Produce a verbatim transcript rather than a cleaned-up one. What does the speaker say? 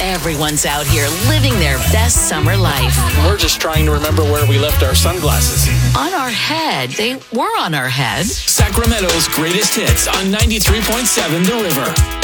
Everyone's out here living their best summer life. We're just trying to remember where we left our sunglasses. On our head. They were on our head. Sacramento's greatest hits on ninety-three point seven The River.